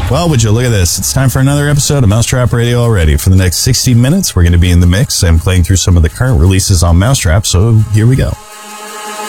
Well, would you look at this? It's time for another episode of Mousetrap Radio already. For the next 60 minutes, we're going to be in the mix and playing through some of the current releases on Mousetrap, so here we go.